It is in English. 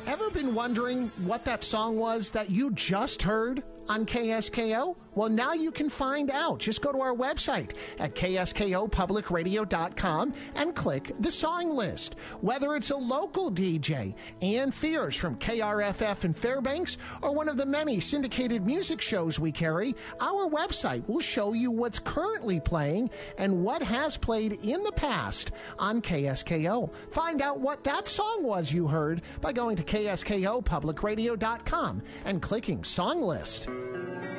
Ever been wondering what that song was that you just heard on KSKO? Well, now you can find out. Just go to our website at kskopublicradio.com and click the song list. Whether it's a local DJ, Ann Fears from KRFF in Fairbanks, or one of the many syndicated music shows we carry, our website will show you what's currently playing and what has played in the past on KSKO. Find out what that song was you heard by going to kskopublicradio.com and clicking Song List.